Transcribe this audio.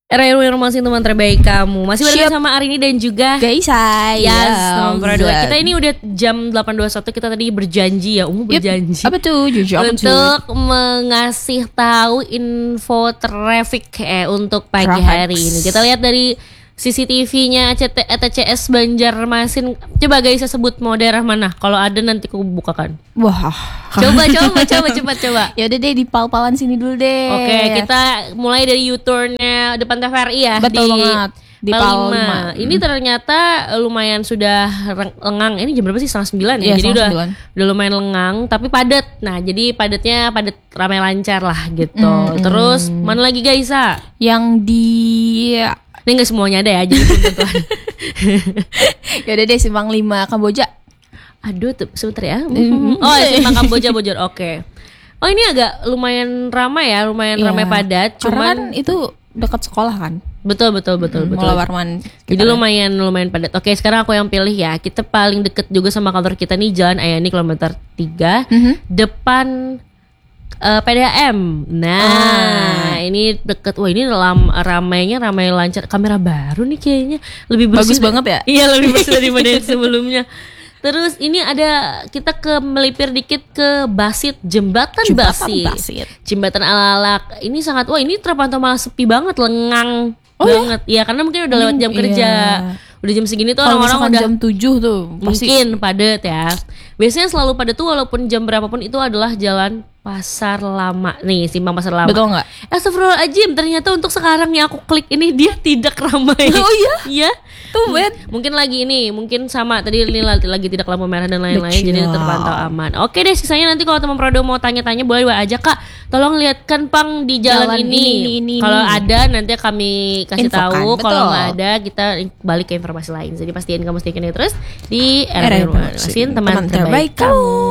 Informasi teman terbaik kamu. Masih bersama Arini dan juga Gaisa. Nomor 2. Kita ini udah jam 8.21. Kita tadi berjanji ya, berjanji. Apa tuh? Untuk mengasih tahu info traffic untuk pagi hari ini. Kita lihat dari CCTV-nya ATCS Banjarmasin. Coba guys, sebut mau daerah mana? Kalau ada nanti aku bukakan. Wah. Coba cepat coba. Ya udah deh, di pal-palan sini dulu deh. Oke, kita mulai dari U-turn-nya depan TVRI ya. Betul banget. Di Pal 5. Ini ternyata lumayan sudah lengang. Ini jam berapa sih? 8:30 ya. Jadi udah lumayan lengang tapi padat. Nah, jadi padat ramai lancar lah gitu. Terus mana lagi guys? Yang di ini nggak semuanya ada ya, jadi tentuan. Ya udah deh, Simpang 5 Kamboja. Aduh, sebentar ya. Simpang Kamboja Bojor. Oke. Oh, ini agak lumayan ramai ya, ramai padat. Cuman kan itu dekat sekolah kan. Betul. Mula Warman. Jadi lumayan padat. Oke, sekarang aku yang pilih ya. Kita paling deket juga sama kantor kita nih, Jalan Ayani kilometer 3, depan PDAM. Nah, ini deket. Wah, ini ramai lancar. Kamera baru nih kayaknya. Lebih bagus banget ya? Iya, lebih bagus daripada yang sebelumnya. Terus ini ada kita melipir dikit ke Basit, Jembatan Basit. Jembatan Alalak. Ini sangat, ini terpantau malah sepi banget, lengang banget. Ya, karena mungkin udah lewat jam kerja. Udah jam segini tuh orang-orang udah jam 7 tuh mungkin padat ya. Biasanya selalu padat tuh walaupun jam berapapun, itu adalah jalan Pasar Lama. Nih, Simpang Pasar Lama. Betul gak? Astagfirullahaladzim, ternyata untuk sekarang yang aku klik ini dia tidak ramai. Oh iya? Iya. Tumben. Mungkin lagi ini, mungkin sama tadi ini lagi tidak lampu merah dan lain-lain. Jadi terpantau aman. Oke deh, sisanya nanti kalau teman Prodo mau tanya-tanya boleh aja Kak. Tolong lihatkan Pang di jalan ini. Kalau ada nanti kami kasih tahu. Kalau nggak ada kita balik ke informasi lain. Jadi pastiin kamu stay terus di RRI Informasi teman terbaik kamu.